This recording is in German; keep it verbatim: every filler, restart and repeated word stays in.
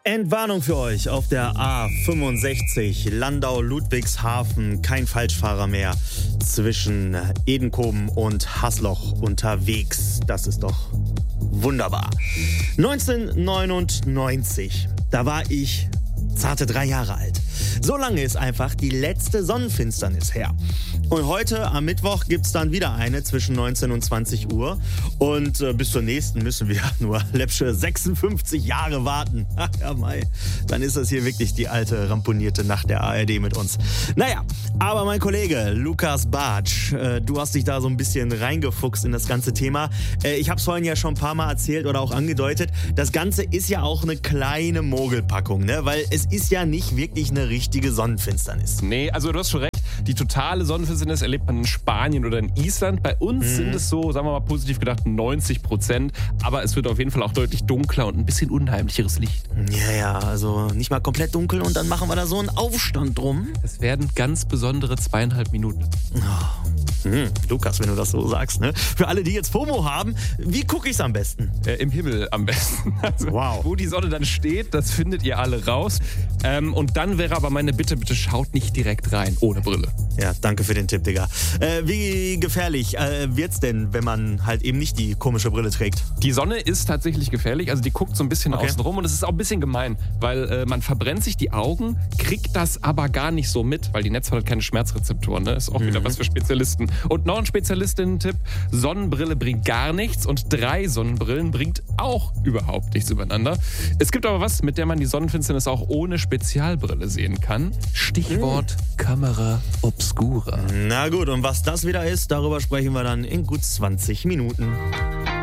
Entwarnung für euch auf der A fünfundsechzig Landau-Ludwigshafen. Kein Falschfahrer mehr zwischen Edenkoben und Hasloch unterwegs. Das ist doch wunderbar. neunzehnhundertneunundneunzig, da war ich zarte drei Jahre alt. So lange ist einfach die letzte Sonnenfinsternis her. Und heute am Mittwoch gibt's dann wieder eine zwischen neunzehn und zwanzig Uhr. Und äh, bis zur nächsten müssen wir nur läppsche sechsundfünfzig Jahre warten. Ach ja, mei. Dann ist das hier wirklich die alte ramponierte Nacht der A R D mit uns. Naja, aber mein Kollege Lukas Bartsch, äh, du hast dich da so ein bisschen reingefuchst in das ganze Thema. Äh, ich habe es vorhin ja schon ein paar Mal erzählt oder auch angedeutet. Das Ganze ist ja auch eine kleine Mogelpackung, ne? Weil es ist ja nicht wirklich eine richtige Sonnenfinsternis. Nee, also du hast schon recht. Die totale Sonnenfinsternis erlebt man in Spanien oder in Island. Bei uns mhm. sind es so, sagen wir mal positiv gedacht, neunzig Prozent. Aber es wird auf jeden Fall auch deutlich dunkler und ein bisschen unheimlicheres Licht. Ja, ja, also nicht mal komplett dunkel und dann machen wir da so einen Aufstand drum. Es werden ganz besondere zweieinhalb Minuten. Oh. Hm, Lukas, wenn du das so sagst, ne? Für alle, die jetzt FOMO haben, wie gucke ich es am besten? Äh, Im Himmel am besten. Also, wow. Wo die Sonne dann steht, das findet ihr alle raus. Ähm, und dann wäre aber meine Bitte, bitte schaut nicht direkt rein, ohne Brille. Ja, danke für den Tipp, Digga. Äh, wie gefährlich äh, wird's denn, wenn man halt eben nicht die komische Brille trägt? Die Sonne ist tatsächlich gefährlich, also die guckt so ein bisschen okay. außen rum und es ist auch ein bisschen gemein, weil äh, man verbrennt sich die Augen, kriegt das aber gar nicht so mit, weil die Netzhaut hat keine Schmerzrezeptoren, ne? Ist auch mhm. wieder was für Spezialisten. Und noch ein Spezialistinnen-Tipp, Sonnenbrille bringt gar nichts und drei Sonnenbrillen bringt auch überhaupt nichts übereinander. Es gibt aber was, mit der man die Sonnenfinsternis auch ohne Spezialbrille sehen kann. Stichwort mhm. Kamera obscura. Na gut, und was das wieder ist, darüber sprechen wir dann in gut zwanzig Minuten.